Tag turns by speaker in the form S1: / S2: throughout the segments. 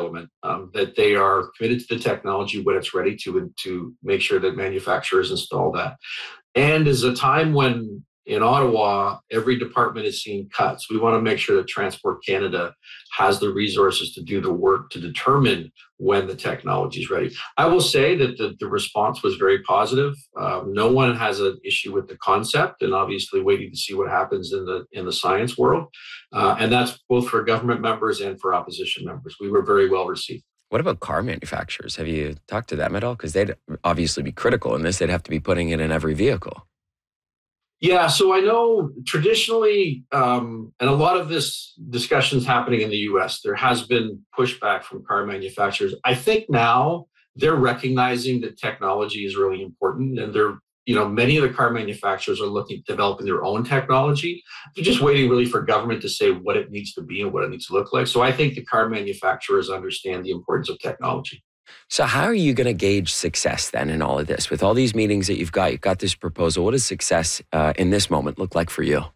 S1: entitlement, that they are committed to the technology when it's ready to make sure that manufacturers install that. And is a time when in Ottawa, every department is seeing cuts. We want to make sure that Transport Canada has the resources to do the work to determine when the technology is ready. I will say that the response was very positive. No one has an issue with the concept, and obviously waiting to see what happens in the science world. And that's both for government members and for opposition members. We were very well received.
S2: What about car manufacturers? Have you talked to them at all? Because they'd obviously be critical in this. They'd have to be putting it in every vehicle.
S1: Yeah, so I know traditionally, and a lot of this discussion is happening in the US, there has been pushback from car manufacturers. I think now they're recognizing that technology is really important, and many of the car manufacturers are looking at developing their own technology. They're just waiting really for government to say what it needs to be and what it needs to look like. So I think the car manufacturers understand the importance of technology.
S2: So how are you going to gauge success then in all of this? With all these meetings that you've got this proposal, what does success in this moment look like for you?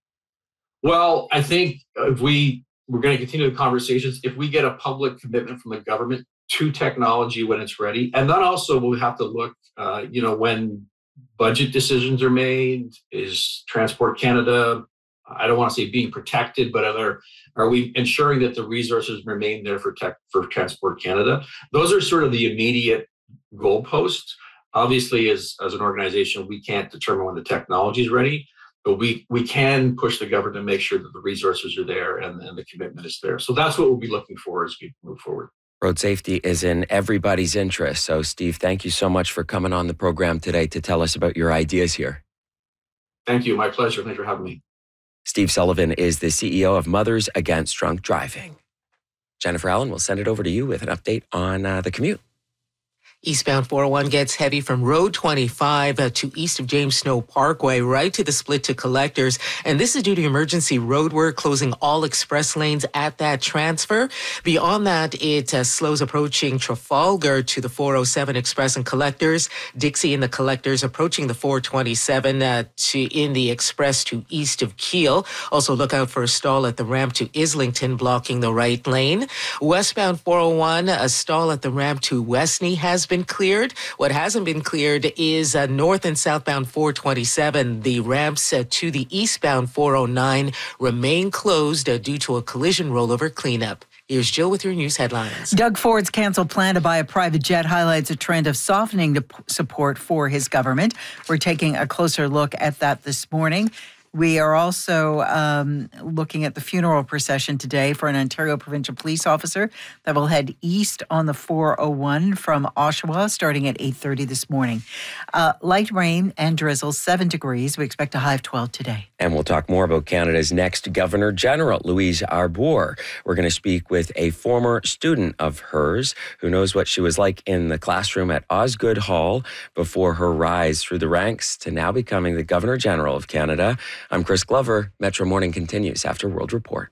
S1: Well, I think if we're going to continue the conversations, if we get a public commitment from the government to technology when it's ready, and then also we'll have to look, when budget decisions are made, is Transport Canada, I don't want to say being protected, but are we ensuring that the resources remain there for Transport Canada? Those are sort of the immediate goalposts. Obviously, as an organization, we can't determine when the technology is ready, but we can push the government to make sure that the resources are there and the commitment is there. So that's what we'll be looking for as we move forward.
S2: Road safety is in everybody's interest. So, Steve, thank you so much for coming on the program today to tell us about your ideas here.
S1: Thank you. My pleasure. Thanks for having me.
S2: Steve Sullivan is the CEO of Mothers Against Drunk Driving. Jennifer Allen, we'll send it over to you with an update on the commute.
S3: Eastbound 401 gets heavy from Road 25 to east of James Snow Parkway, right to the split to Collectors. And this is due to emergency road work, closing all express lanes at that transfer. Beyond that, it slows approaching Trafalgar to the 407 Express and Collectors. Dixie and the Collectors approaching the 427 in the Express to east of Keele. Also look out for a stall at the ramp to Islington, blocking the right lane. Westbound 401, a stall at the ramp to Westney has been cleared. What hasn't been cleared is north and southbound 427. The ramps to the eastbound 409 remain closed due to a collision rollover cleanup. Here's Jill with your news headlines.
S4: Doug Ford's canceled plan to buy a private jet highlights a trend of softening support for his government. We're taking a closer look at that this morning. We are also looking at the funeral procession today for an Ontario provincial police officer that will head east on the 401 from Oshawa starting at 8:30 this morning. Light rain and drizzle, 7 degrees. We expect a high of 12 today.
S2: And we'll talk more about Canada's next Governor General, Louise Arbour. We're going to speak with a former student of hers who knows what she was like in the classroom at Osgoode Hall before her rise through the ranks to now becoming the Governor General of Canada. I'm Chris Glover. Metro Morning continues after World Report.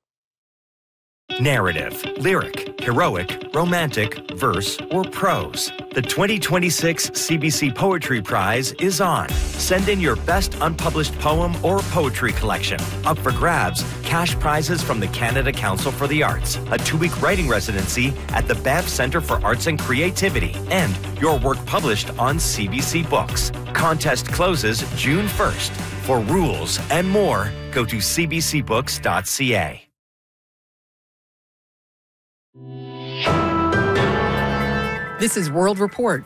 S5: Narrative, lyric, heroic, romantic, verse, or prose. The 2026 CBC Poetry Prize is on. Send in your best unpublished poem or poetry collection. Up for grabs, cash prizes from the Canada Council for the Arts, a 2-week writing residency at the Banff Centre for Arts and Creativity, and your work published on CBC Books. Contest closes June 1st. For rules and more, go to cbcbooks.ca.
S6: This is World Report.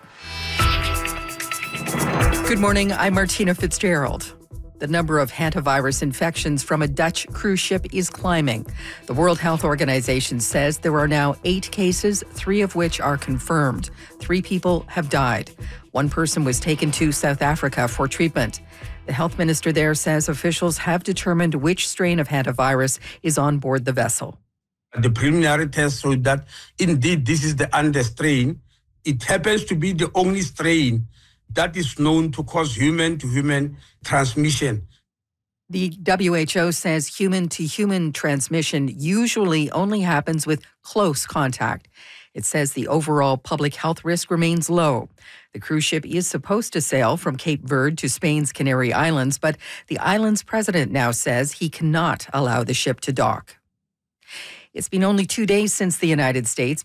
S6: Good morning, I'm Martina Fitzgerald. The number of hantavirus infections from a Dutch cruise ship is climbing. The World Health Organization says there are now 8 cases, 3 of which are confirmed. 3 people have died. 1 person was taken to South Africa for treatment. The health minister there says officials have determined which strain of hantavirus is on board the vessel.
S7: The preliminary test showed that indeed this is the under strain. It happens to be the only strain that is known to cause human-to-human transmission.
S6: The WHO says human-to-human transmission usually only happens with close contact. It says the overall public health risk remains low. The cruise ship is supposed to sail from Cape Verde to Spain's Canary Islands, but the island's president now says he cannot allow the ship to dock. It's been only 2 days since the United States